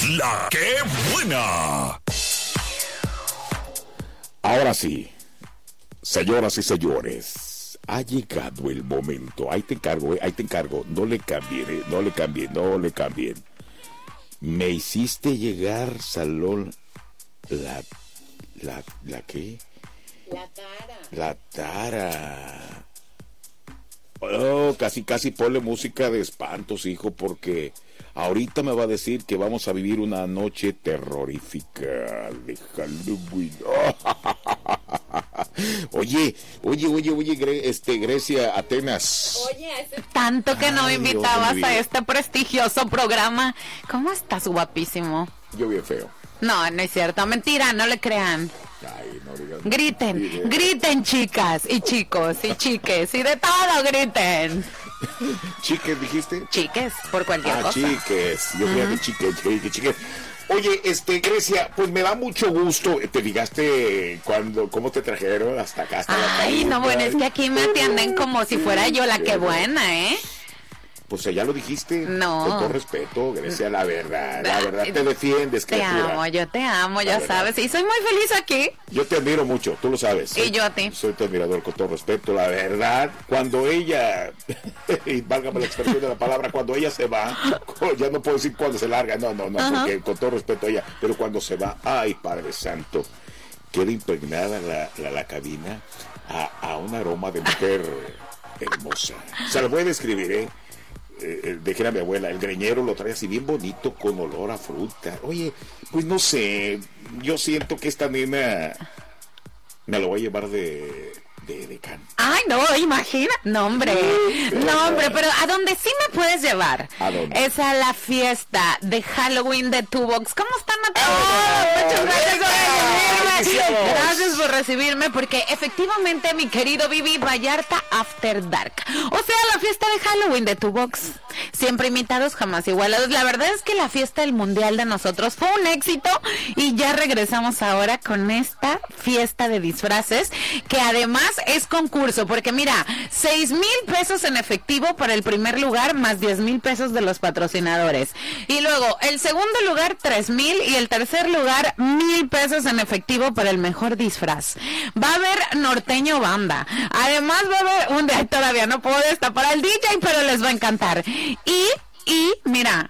La que buena. Ahora sí, señoras y señores, ha llegado el momento. Ahí te encargo. No le cambien. Me hiciste llegar, Salón, ¿la qué? La tara. Oh, casi ponle música de espantos, hijo, porque ahorita me va a decir que vamos a vivir una noche terrorífica de Halloween. Oye, Grecia, Atenas. Oye, hace tanto que no me invitabas a este prestigioso programa. ¿Cómo estás, guapísimo? Yo bien feo. No es cierto, mentira, no le crean. Ay, no digas. Griten chicas y chicos y chiques y de todo griten. ¿Chiques dijiste? Chiques, por cualquier cosa. Chiques, yo creo que chiques. Oye, Grecia, pues me da mucho gusto. ¿Te fijaste cómo te trajeron hasta acá? Ay, no, bueno, es que aquí me atienden como si fuera yo la que buena, ¿eh? Pues ya lo dijiste. No. Con todo respeto, Grecia, la verdad te defiendes, criatura. Yo te amo, ya sabes. Y soy muy feliz aquí. Yo te admiro mucho, tú lo sabes. Y yo a ti. Soy tu admirador, con todo respeto, la verdad. Cuando ella, y válgame la expresión de la palabra, cuando ella se va, ya no puedo decir cuando se larga, no, porque con todo respeto a ella, pero cuando se va, ay, Padre Santo, queda impregnada la cabina a un aroma de mujer hermosa. Se lo voy a describir, dejé a mi abuela, el greñero lo trae así bien bonito, con olor a fruta. Oye, pues no sé, yo siento que esta nena me lo voy a llevar de can. Ay, no, imagina. No, hombre, pero ¿a dónde sí me puedes llevar? ¿A dónde? Es a la fiesta de Halloween de Tubox. ¿Cómo están a todos? Muchas gracias por recibirme. Gracias por recibirme, porque efectivamente, mi querido Vivi, Vallarta After Dark. O sea, la fiesta de Halloween de Tubox. Siempre imitados, jamás igualados. La verdad es que la fiesta del mundial de nosotros fue un éxito y ya regresamos ahora con esta fiesta de disfraces, que además es concurso, porque mira, 6,000 pesos en efectivo para el primer lugar, más 10,000 pesos de los patrocinadores. Y luego, el segundo lugar, 3,000, y el tercer lugar, 1,000 pesos en efectivo para el mejor disfraz. Va a haber norteño banda. Además va a haber todavía no puedo destapar al DJ, pero les va a encantar. Y mira,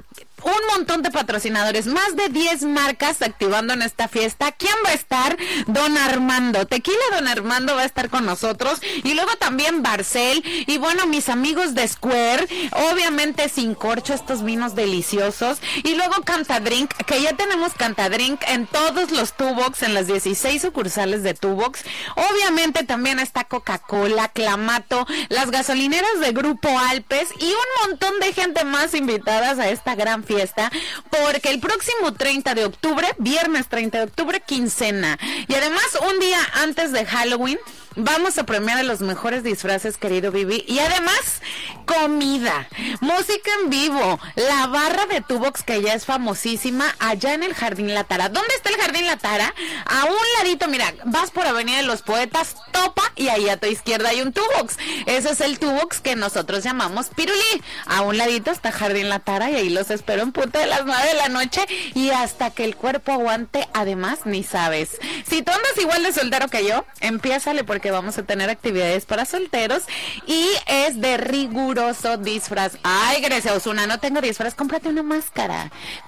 un montón de patrocinadores, más de 10 marcas activando en esta fiesta. ¿Quién va a estar? Don Armando, Tequila Don Armando va a estar con nosotros, y luego también Barcel, y bueno, mis amigos de Square, obviamente Sin Corcho, estos vinos deliciosos, y luego Cantadrink, que ya tenemos Cantadrink en todos los Tubox, en las 16 sucursales de Tubox. Obviamente también está Coca-Cola, Clamato, las gasolineras de Grupo Alpes, y un montón de gente más invitadas a esta gran fiesta, porque el próximo 30 de octubre, viernes 30 de octubre, quincena, y además un día antes de Halloween, vamos a premiar a los mejores disfraces, querido Vivi, y además comida, música en vivo, la barra de Tubox, que ya es famosísima, allá en el Jardín La Tara. ¿Dónde está el Jardín La Tara? A un ladito, mira, vas por Avenida de los Poetas, topa, y ahí a tu izquierda hay un Tubox. Ese es el Tubox que nosotros llamamos Pirulí. A un ladito está Jardín La Tara, y ahí los espero en punto de las 9 de la noche, y hasta que el cuerpo aguante. Además, ni sabes, si tú andas igual de soltero que yo, empiézale, porque vamos a tener actividades para solteros y es de riguroso disfraz. Ay, Grecia Osuna, no tengo disfraz, cómprate una máscara,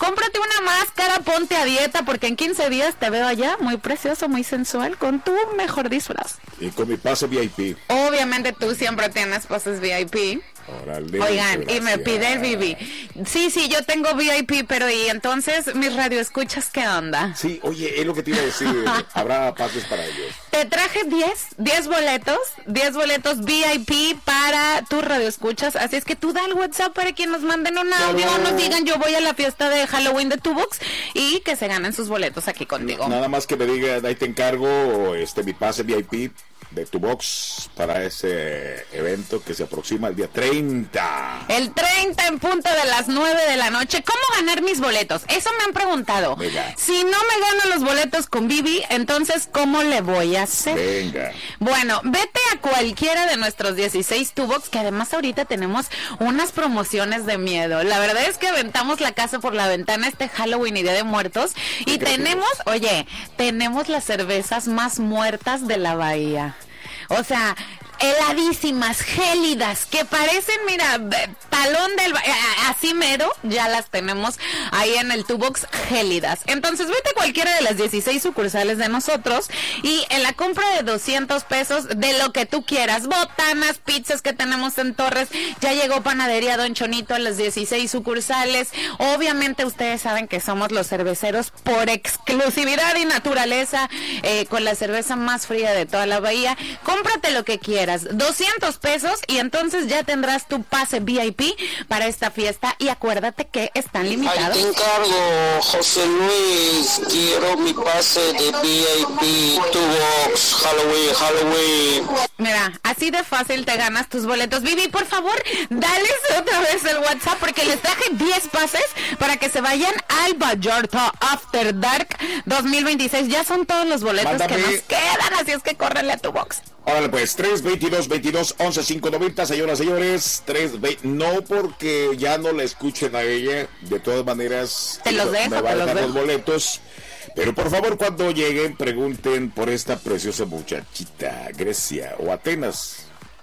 ponte a dieta, porque en 15 días te veo allá muy precioso, muy sensual, con tu mejor disfraz. Y con mi pase VIP. Obviamente tú siempre tienes pases VIP. Órale, oigan, gracias. Y me pide el Vivi. Sí, yo tengo VIP, pero y entonces, mis radioescuchas, ¿qué onda? Sí, oye, es lo que te iba a decir, habrá pases para ellos. Te traje 10 boletos VIP para tus radioescuchas, así es que tú da el WhatsApp para que nos manden un audio, nos digan yo voy a la fiesta de Halloween de Tubox, y que se ganen sus boletos aquí contigo. Nada más que me digan, ahí te encargo, mi pase VIP, de tu box para ese evento que se aproxima el día 30. El 30 en punto de las 9 de la noche. ¿Cómo ganar mis boletos? Eso me han preguntado. Venga. Si no me gano los boletos con Vivi, entonces ¿cómo le voy a hacer? Venga. Bueno, vete a cualquiera de nuestros 16 Tubox, que además ahorita tenemos unas promociones de miedo. La verdad es que aventamos la casa por la ventana este Halloween y Día de Muertos. Y tenemos las cervezas más muertas de la bahía. O sea, heladísimas, gélidas, que parecen, mira, talón del... así mero, ya las tenemos ahí en el Tubox gélidas. Entonces, vete a cualquiera de las 16 sucursales de nosotros y en la compra de 200 pesos de lo que tú quieras, botanas, pizzas que tenemos en Torres, ya llegó Panadería Don Chonito a las 16 sucursales. Obviamente ustedes saben que somos los cerveceros por exclusividad y naturaleza, con la cerveza más fría de toda la bahía. Cómprate lo que quieras. 200 pesos y entonces ya tendrás tu pase VIP para esta fiesta y acuérdate que están limitados. Ahí te encargo, José Luis, quiero mi pase de VIP, Tubox, Halloween. Mira, así de fácil te ganas tus boletos. Vivi, por favor, dales otra vez el WhatsApp porque les traje 10 pases para que se vayan al Vallarta After Dark 2026. Ya son todos los boletos que nos quedan, así es que córrele a tu box. Órale pues, 322-22-11-590, señoras, señores, 320, no porque ya no la escuchen a ella, de todas maneras, te los dejo, me va a dejar los boletos, pero por favor cuando lleguen pregunten por esta preciosa muchachita, Grecia o Atenas.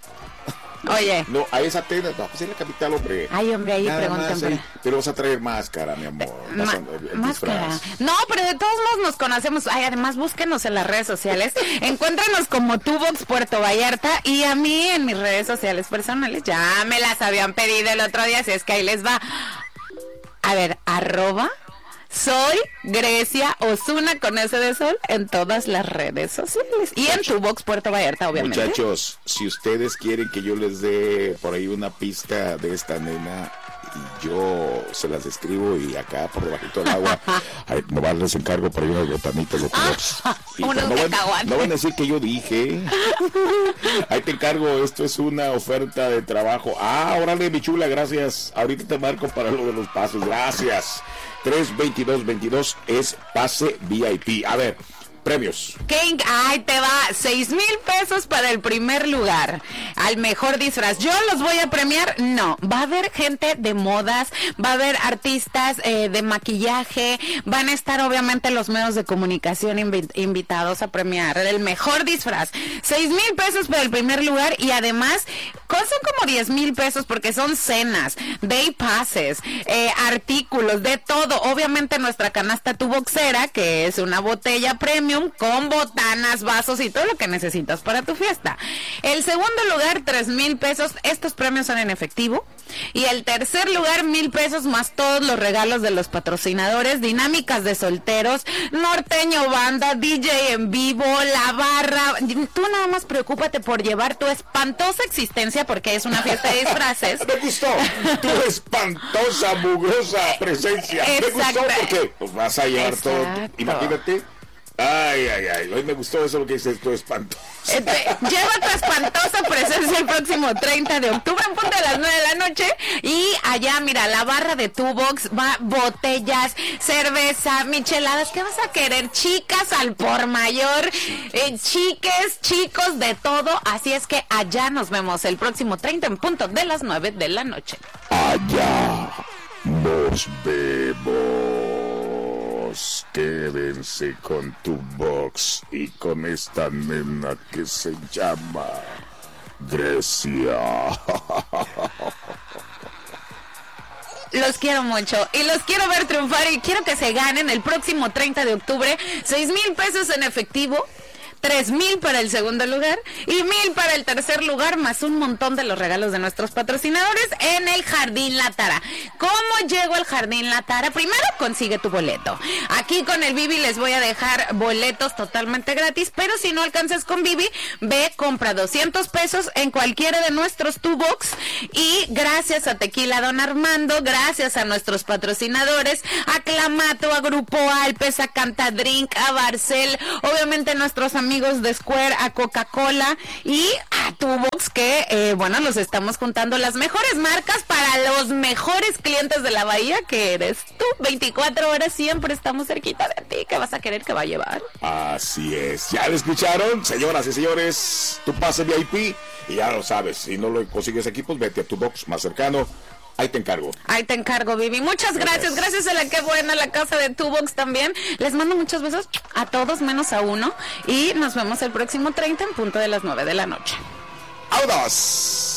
Oye. No, ahí es Atenas, no, pues es la capital, hombre. Ay, hombre, ahí preguntan. Pero vas a traer máscara, mi amor. Máscara. No, pero de todos modos nos conocemos. Ay, además búsquenos en las redes sociales. Encuéntranos como Tubox Puerto Vallarta y a mí en mis redes sociales personales. Ya me las habían pedido el otro día, así es que ahí les va. A ver, @soy Grecia Osuna con S de sol en todas las redes sociales y en Tubox Puerto Vallarta, obviamente. Muchachos, si ustedes quieren que yo les dé por ahí una pista de esta nena y yo se las escribo y acá por debajo del agua, nomás les encargo por ahí unas botanitas de Tubox. No van a decir que yo dije. Ahí te encargo, esto es una oferta de trabajo. Órale, mi chula, gracias. Ahorita te marco para lo de los pases, gracias. 322-22 es pase VIP. A ver, premios. King, ahí te va, 6,000 pesos para el primer lugar, al mejor disfraz. ¿Yo los voy a premiar? No, va a haber gente de modas, va a haber artistas de maquillaje, van a estar obviamente los medios de comunicación invitados a premiar el mejor disfraz. 6,000 pesos para el primer lugar y además son como 10,000 pesos porque son cenas, day passes, artículos, de todo. Obviamente nuestra canasta Tuboxera, que es una botella premium con botanas, vasos y todo lo que necesitas para tu fiesta. El segundo lugar, 3,000 pesos. Estos premios son en efectivo. Y el tercer lugar, 1,000 pesos más todos los regalos de los patrocinadores, dinámicas de solteros, norteño banda, DJ en vivo, la barra. Tú nada más preocúpate por llevar tu espantosa existencia porque es una fiesta de disfraces. Me gustó tu espantosa, mugrosa presencia. Me gustó porque pues, vas a llevar todo. Imagínate. Ay, hoy me gustó eso lo que dices, tu espanto. Lleva tu espantosa presencia el próximo 30 de octubre en punto de las 9 de la noche y allá, mira, la barra de Tubox va botellas, cerveza, micheladas. ¿Qué vas a querer? Chicas al por mayor, chiques, chicos, de todo. Así es que allá nos vemos el próximo 30 en punto de las 9 de la noche. Allá nos vemos. Quédense con Tubox y con esta nena que se llama Grecia. Los quiero mucho y los quiero ver triunfar y quiero que se ganen el próximo 30 de octubre 6,000 pesos en efectivo, 3,000 para el segundo lugar y 1,000 para el tercer lugar, más un montón de los regalos de nuestros patrocinadores en el Jardín La Tara. ¿Cómo llego al Jardín La Tara? Primero consigue tu boleto. Aquí con el Vivi les voy a dejar boletos totalmente gratis, pero si no alcanzas con Vivi, ve, compra 200 pesos en cualquiera de nuestros Tubox y gracias a Tequila Don Armando, gracias a nuestros patrocinadores, a Clamato, a Grupo Alpes, a Cantadrink, a Barcel, obviamente nuestros amigos amigos de Square, a Coca-Cola y a Tubox, que bueno, los estamos juntando las mejores marcas para los mejores clientes de la Bahía, que eres tú. 24 horas siempre estamos cerquita de ti. ¿Qué vas a querer que va a llevar? Así es, ya lo escucharon, señoras y señores, tu pase VIP, y ya lo sabes, si no lo consigues equipos, vete a tu box más cercano. Ahí te encargo. Ahí te encargo, Vivi. Muchas gracias. Gracias a la que buena, la casa de Tubox también. Les mando muchos besos a todos menos a uno. Y nos vemos el próximo 30 en punto de las 9 de la noche. ¡Audas!